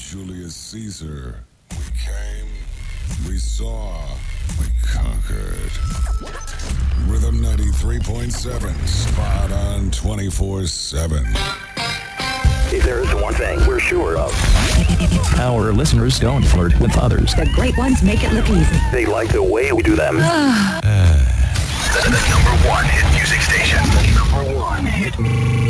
Julius Caesar. We came, we saw, we conquered. Rhythm 93.7, spot on 24/7. If there's one thing we're sure of, our listeners don't flirt with others. The great ones make it look easy. they like the way we do them. The number one hit music station. The number one hit